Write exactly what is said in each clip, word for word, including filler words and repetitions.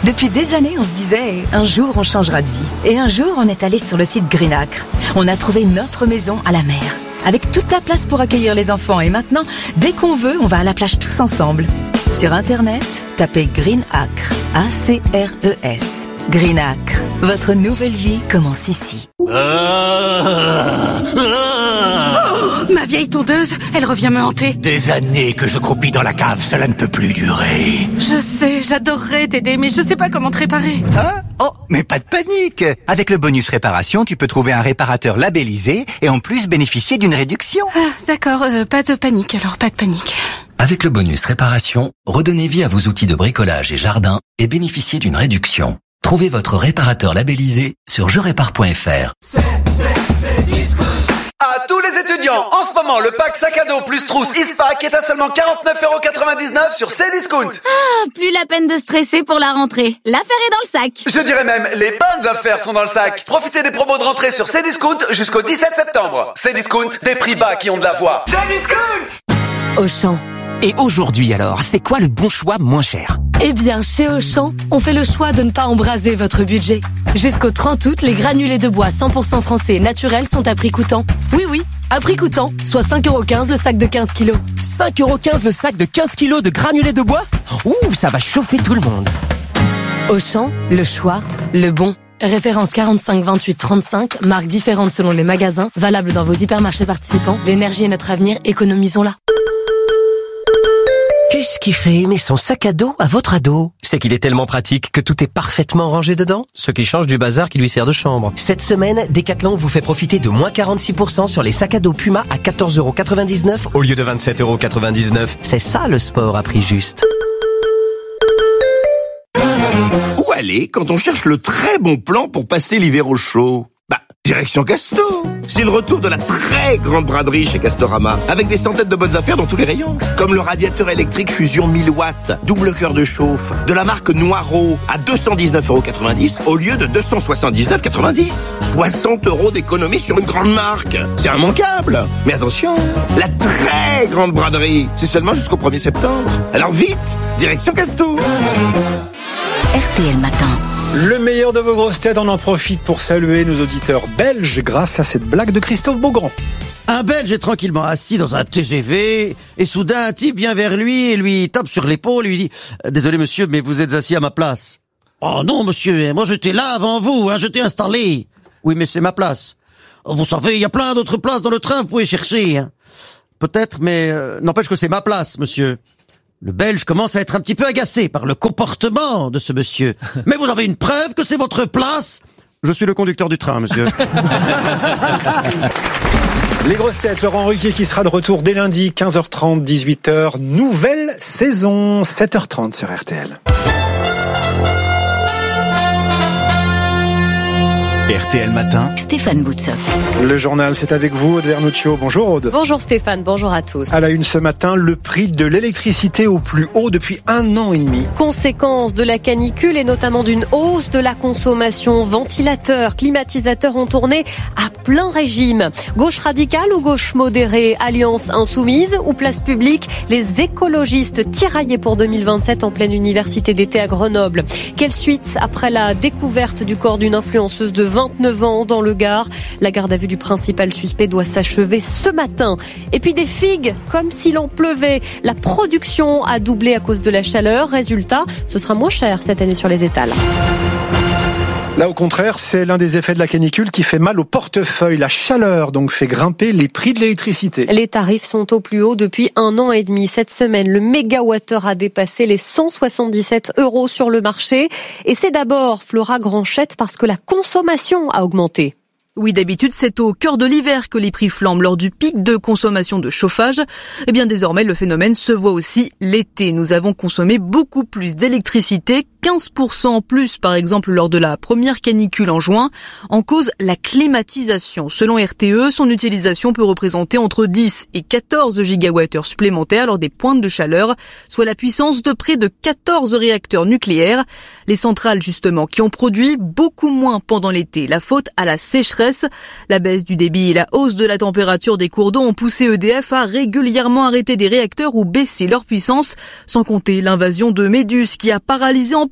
Depuis des années, on se disait, un jour on changera de vie. Et un jour, on est allé sur le site Greenacre. On a trouvé notre maison à la mer, avec toute la place pour accueillir les enfants. Et maintenant, dès qu'on veut, on va à la plage tous ensemble. Sur Internet, tapez Greenacre, A C R E S. Greenacre, votre nouvelle vie commence ici. Ah, ah, oh, ma vieille tondeuse, elle revient me hanter. Des années que je croupis dans la cave, cela ne peut plus durer. Je sais, j'adorerais t'aider, mais je sais pas comment te réparer. Hein? Oh, mais pas de panique. Avec le bonus réparation, tu peux trouver un réparateur labellisé et en plus bénéficier d'une réduction. Ah, d'accord, euh, pas de panique, alors pas de panique. Avec le bonus réparation, redonnez vie à vos outils de bricolage et jardin et bénéficiez d'une réduction. Trouvez votre réparateur labellisé sur je répare point f r. C'est, c'est, c'est Discount. À tous les étudiants, en ce moment, le pack sac à dos plus trousse Eastpak est à seulement quarante-neuf euros quatre-vingt-dix-neuf sur Cdiscount. Ah, plus la peine de stresser pour la rentrée. L'affaire est dans le sac. Je dirais même, les bonnes affaires sont dans le sac. Profitez des promos de rentrée sur Cdiscount jusqu'au dix-sept septembre. Cdiscount, des prix bas qui ont de la voix. Cdiscount. Auchan. Et aujourd'hui alors, c'est quoi le bon choix moins cher? Eh bien, chez Auchan, on fait le choix de ne pas embraser votre budget. Jusqu'au trente août, les granulés de bois cent pour cent français et naturels sont à prix coûtant. Oui, oui, à prix coûtant, soit cinq euros quinze le sac de quinze kilos. cinq euros quinze le sac de quinze kilos de granulés de bois? Ouh, ça va chauffer tout le monde. Auchan, le choix, le bon. Référence quarante-cinq vingt-huit trente-cinq, marques différentes selon les magasins, valable dans vos hypermarchés participants. L'énergie est notre avenir, économisons-la. Qu'est-ce qui fait aimer son sac à dos à votre ado? C'est qu'il est tellement pratique que tout est parfaitement rangé dedans, ce qui change du bazar qui lui sert de chambre. Cette semaine, Decathlon vous fait profiter de moins quarante-six pour cent sur les sacs à dos Puma à quatorze euros quatre-vingt-dix-neuf au lieu de vingt-sept euros quatre-vingt-dix-neuf. C'est ça le sport à prix juste. Où aller quand on cherche le très bon plan pour passer l'hiver au chaud? Bah, direction Casto. C'est le retour de la très grande braderie chez Castorama, avec des centaines de bonnes affaires dans tous les rayons. Comme le radiateur électrique Fusion mille watts, double cœur de chauffe, de la marque Noireau, à deux cent dix-neuf euros quatre-vingt-dix au lieu de deux cent soixante-dix-neuf euros quatre-vingt-dix. soixante euros d'économie sur une grande marque. C'est immanquable. Mais attention, la très grande braderie, c'est seulement jusqu'au premier septembre. Alors vite, direction Casto. R T L Matin. Le meilleur de vos grosses têtes, on en profite pour saluer nos auditeurs belges grâce à cette blague de Christophe Beaugrand. Un Belge est tranquillement assis dans un T G V et soudain un type vient vers lui et lui tape sur l'épaule et lui dit « Désolé monsieur, mais vous êtes assis à ma place. »« Oh non monsieur, moi j'étais là avant vous, hein, je t'ai installé. »« Oui mais c'est ma place. »« Vous savez, il y a plein d'autres places dans le train, vous pouvez chercher. Hein. »« Peut-être, mais euh, n'empêche que c'est ma place monsieur. » Le Belge commence à être un petit peu agacé par le comportement de ce monsieur. « Mais vous avez une preuve que c'est votre place ?»« Je suis le conducteur du train, monsieur. » Les grosses têtes, Laurent Ruquier qui sera de retour dès lundi, quinze heures trente, dix-huit heures. Nouvelle saison, sept heures trente sur R T L. R T L Matin, Stéphane Boutsock. Le journal, c'est avec vous, Aude Vernuccio. Bonjour Aude. Bonjour Stéphane, bonjour à tous. À la une ce matin, le prix de l'électricité au plus haut depuis un an et demi. Conséquence de la canicule et notamment d'une hausse de la consommation. Ventilateurs, climatisateurs ont tourné à plein régime. Gauche radicale ou gauche modérée? Alliance insoumise ou place publique? Les écologistes tiraillés pour deux mille vingt-sept en pleine université d'été à Grenoble. Quelle suite après la découverte du corps d'une influenceuse de vingt-neuf ans dans le Gard? La garde à vue du principal suspect doit s'achever ce matin. Et puis des figues, comme s'il en pleuvait. La production a doublé à cause de la chaleur. Résultat, ce sera moins cher cette année sur les étals. Là, au contraire, c'est l'un des effets de la canicule qui fait mal au portefeuille. La chaleur, donc, fait grimper les prix de l'électricité. Les tarifs sont au plus haut depuis un an et demi. Cette semaine, le mégawattheure a dépassé les cent soixante-dix-sept euros sur le marché. Et c'est d'abord, Flora Granchette, parce que la consommation a augmenté. Oui, d'habitude, c'est au cœur de l'hiver que les prix flambent lors du pic de consommation de chauffage. Eh bien, désormais, le phénomène se voit aussi l'été. Nous avons consommé beaucoup plus d'électricité, quinze pour cent en plus, par exemple, lors de la première canicule en juin. En cause, la climatisation. Selon R T E, son utilisation peut représenter entre dix et quatorze gigawattheures supplémentaires lors des pointes de chaleur, soit la puissance de près de quatorze réacteurs nucléaires. Les centrales, justement, qui ont produit beaucoup moins pendant l'été. La faute à la sécheresse. La baisse du débit et la hausse de la température des cours d'eau ont poussé E D F à régulièrement arrêter des réacteurs ou baisser leur puissance, sans compter l'invasion de méduses qui a paralysé en partie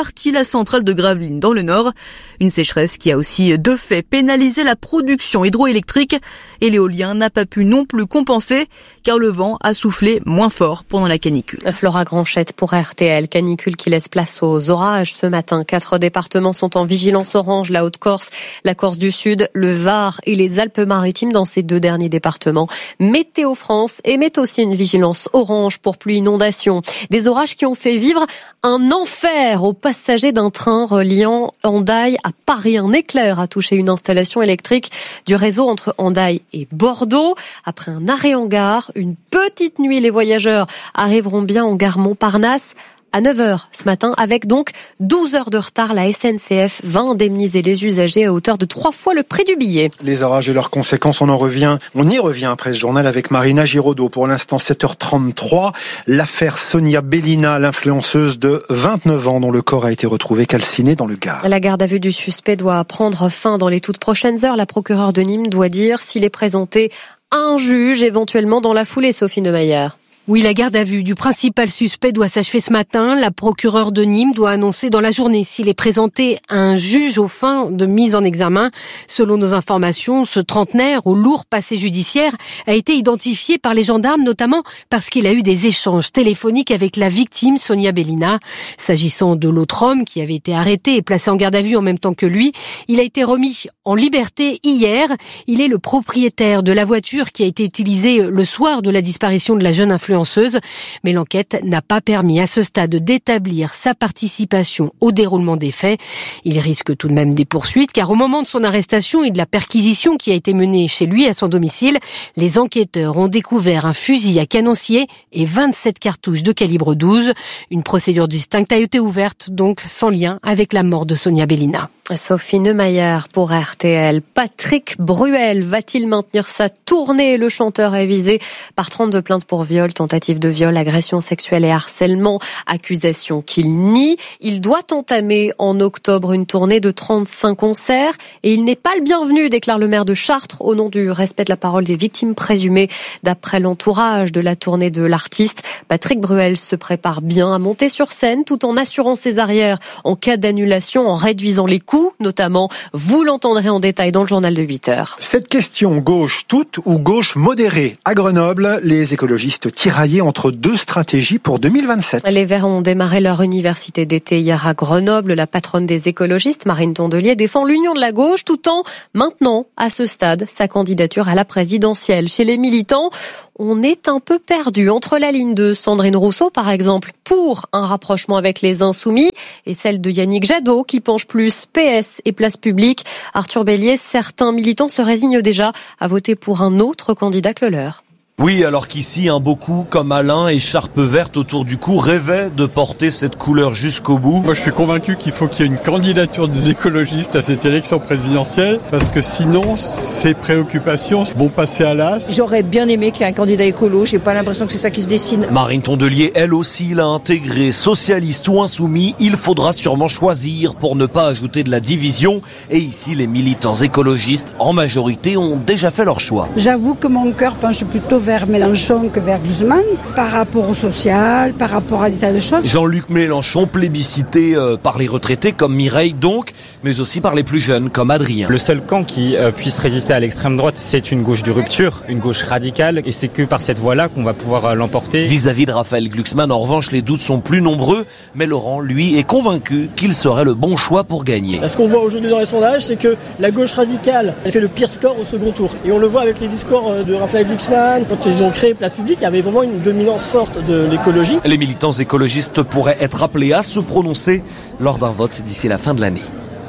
partie la centrale de Gravelines dans le nord. Une sécheresse qui a aussi de fait pénalisé la production hydroélectrique et l'éolien n'a pas pu non plus compenser car le vent a soufflé moins fort pendant la canicule. Flora Granchette pour R T L, canicule qui laisse place aux orages ce matin. Quatre départements sont en vigilance orange, la Haute-Corse, la Corse du Sud, le Var et les Alpes-Maritimes dans ces deux derniers départements. Météo France émet aussi une vigilance orange pour pluie inondation. Des orages qui ont fait vivre un enfer aux passagers d'un train reliant Hendaye à Paris. Un éclair a touché une installation électrique du réseau entre Hendaye et Bordeaux. Après un arrêt en gare, une petite nuit, les voyageurs arriveront bien en gare Montparnasse à neuf heures ce matin, avec donc douze heures de retard. La S N C F va indemniser les usagers à hauteur de trois fois le prix du billet. Les orages et leurs conséquences, on en revient, on y revient après ce journal avec Marina Giraudot. Pour l'instant, sept heures trente-trois. L'affaire Sonia Bellina, l'influenceuse de vingt-neuf ans, dont le corps a été retrouvé calciné dans le Gard. La garde à vue du suspect doit prendre fin dans les toutes prochaines heures. La procureure de Nîmes doit dire s'il est présenté à un juge, éventuellement dans la foulée, Sophie Neumayer. Oui, la garde à vue du principal suspect doit s'achever ce matin. La procureure de Nîmes doit annoncer dans la journée s'il est présenté à un juge aux fins de mise en examen. Selon nos informations, ce trentenaire au lourd passé judiciaire a été identifié par les gendarmes, notamment parce qu'il a eu des échanges téléphoniques avec la victime, Sonia Bellina. S'agissant de l'autre homme qui avait été arrêté et placé en garde à vue en même temps que lui, il a été remis en liberté hier. Il est le propriétaire de la voiture qui a été utilisée le soir de la disparition de la jeune influenceuse. Mais l'enquête n'a pas permis à ce stade d'établir sa participation au déroulement des faits. Il risque tout de même des poursuites car au moment de son arrestation et de la perquisition qui a été menée chez lui à son domicile, les enquêteurs ont découvert un fusil à canoncier et vingt-sept cartouches de calibre douze. Une procédure distincte a été ouverte, donc sans lien avec la mort de Sonia Bellina. Sophie Neumayer pour R T L. Patrick Bruel va-t-il maintenir sa tournée? Le chanteur est visé par trente-deux plaintes pour viol, tentative de viol, agression sexuelle et harcèlement, accusations qu'il nie. Il doit entamer en octobre une tournée de trente-cinq concerts et il n'est pas le bienvenu, déclare le maire de Chartres au nom du respect de la parole des victimes présumées. D'après l'entourage de la tournée de l'artiste, Patrick Bruel se prépare bien à monter sur scène tout en assurant ses arrières en cas d'annulation, en réduisant les coûts notamment. Vous l'entendrez en détail dans le journal de huit heures. Cette question, gauche toute ou gauche modérée? À Grenoble, les écologistes tiraillés entre deux stratégies pour deux mille vingt-sept. Les Verts ont démarré leur université d'été hier à Grenoble. La patronne des écologistes, Marine Tondelier, défend l'union de la gauche tout en maintenant, à ce stade, sa candidature à la présidentielle. Chez les militants, on est un peu perdu entre la ligne de Sandrine Rousseau, par exemple, pour un rapprochement avec les Insoumis, et celle de Yannick Jadot, qui penche plus P S et place publique. Arthur Bélier, certains militants se résignent déjà à voter pour un autre candidat que le leur. Oui, alors qu'ici, hein, beaucoup, comme Alain, écharpe verte autour du cou, rêvaient de porter cette couleur jusqu'au bout. Moi, je suis convaincu qu'il faut qu'il y ait une candidature des écologistes à cette élection présidentielle, parce que sinon, ces préoccupations vont passer à l'as. J'aurais bien aimé qu'il y ait un candidat écolo, j'ai pas l'impression que c'est ça qui se dessine. Marine Tondelier, elle aussi, l'a intégré. Socialiste ou insoumis, il faudra sûrement choisir pour ne pas ajouter de la division. Et ici, les militants écologistes, en majorité, ont déjà fait leur choix. J'avoue que mon cœur penche plutôt vers vers Mélenchon que vers Guzman, par rapport au social, par rapport à des tas de choses. Jean-Luc Mélenchon, plébiscité euh, par les retraités comme Mireille donc, mais aussi par les plus jeunes comme Adrien. Le seul camp qui euh, puisse résister à l'extrême droite, c'est une gauche de rupture, une gauche radicale, et c'est que par cette voie-là qu'on va pouvoir euh, l'emporter. Vis-à-vis de Raphaël Glucksmann, en revanche, les doutes sont plus nombreux, mais Laurent, lui, est convaincu qu'il serait le bon choix pour gagner. Ce qu'on voit aujourd'hui dans les sondages, c'est que la gauche radicale, elle fait le pire score au second tour. Et on le voit avec les discours de Raphaël Glucksmann. Quand ils ont créé Place Publique, il y avait vraiment une dominance forte de l'écologie. Les militants écologistes pourraient être appelés à se prononcer lors d'un vote d'ici la fin de l'année.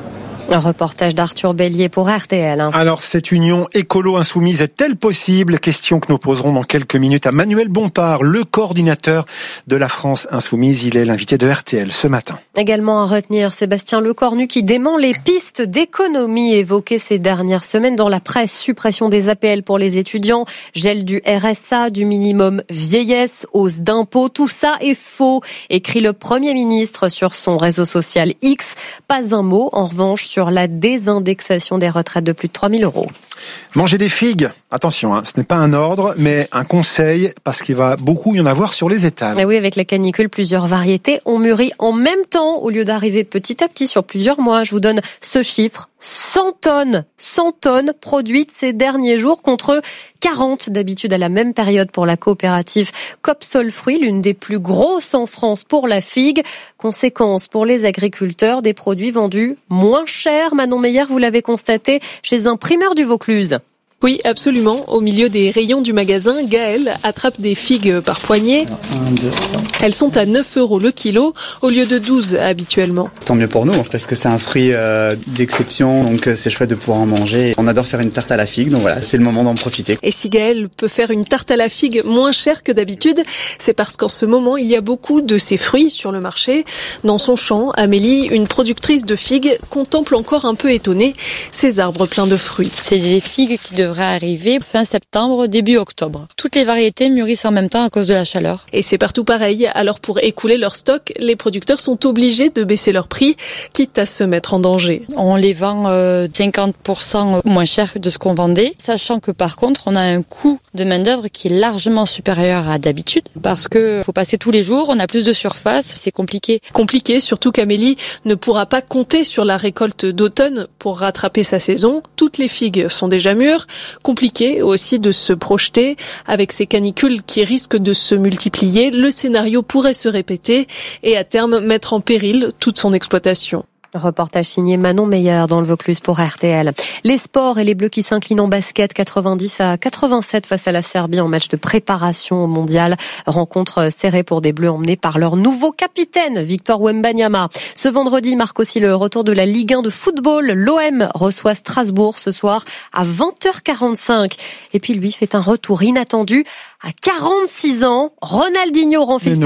Un reportage d'Arthur Bélier pour R T L. Alors, cette union écolo-insoumise est-elle possible? Question que nous poserons dans quelques minutes à Manuel Bompard, le coordinateur de la France Insoumise. Il est l'invité de R T L ce matin. Également à retenir Sébastien Lecornu qui dément les pistes d'économie évoquées ces dernières semaines dans la presse. Suppression des A P L pour les étudiants, gel du R S A, du minimum vieillesse, hausse d'impôts. Tout ça est faux, écrit le Premier ministre sur son réseau social X. Pas un mot, en revanche, sur sur la désindexation des retraites de plus de trois mille euros. Manger des figues, attention, hein, ce n'est pas un ordre, mais un conseil, parce qu'il va beaucoup y en avoir sur les étals. Et oui, avec la canicule, plusieurs variétés ont mûri en même temps, au lieu d'arriver petit à petit sur plusieurs mois. Je vous donne ce chiffre, cent tonnes, cent tonnes produites ces derniers jours contre quarante d'habitude à la même période pour la coopérative Copsol Fruits, l'une des plus grosses en France pour la figue. Conséquence pour les agriculteurs, des produits vendus moins chers. Manon Meyer, vous l'avez constaté chez un primeur du Vaucluse. Oui, absolument. Au milieu des rayons du magasin, Gaël attrape des figues par poignée. Elles sont à neuf euros le kilo, au lieu de douze habituellement. Tant mieux pour nous, parce que c'est un fruit euh, d'exception, donc c'est chouette de pouvoir en manger. On adore faire une tarte à la figue, donc voilà, c'est le moment d'en profiter. Et si Gaël peut faire une tarte à la figue moins chère que d'habitude, c'est parce qu'en ce moment, il y a beaucoup de ces fruits sur le marché. Dans son champ, Amélie, une productrice de figues, contemple encore un peu étonnée ces arbres pleins de fruits. C'est des figues qui devraient arriver fin septembre, début octobre. Toutes les variétés mûrissent en même temps à cause de la chaleur. Et c'est partout pareil. Alors pour écouler leur stock, les producteurs sont obligés de baisser leur prix, quitte à se mettre en danger. On les vend euh, cinquante pour cent moins cher de ce qu'on vendait, sachant que par contre, on a un coût de main-d'œuvre qui est largement supérieur à d'habitude, parce que faut passer tous les jours, on a plus de surface, c'est compliqué. Compliqué, surtout qu'Amélie ne pourra pas compter sur la récolte d'automne pour rattraper sa saison. Toutes les figues sont déjà mûres. Compliqué aussi de se projeter avec ces canicules qui risquent de se multiplier. Le scénario pourrait se répéter et à terme mettre en péril toute son exploitation. Reportage signé Manon Meyer dans le Vaucluse pour R T L. Les sports et les Bleus qui s'inclinent en basket quatre-vingt-dix à quatre-vingt-sept face à la Serbie en match de préparation au mondial. Rencontre serrée pour des Bleus emmenés par leur nouveau capitaine, Victor Wembanyama. Ce vendredi marque aussi le retour de la Ligue un de football. L'O M reçoit Strasbourg ce soir à vingt heures quarante-cinq. Et puis lui fait un retour inattendu à quarante-six ans. Ronaldinho rend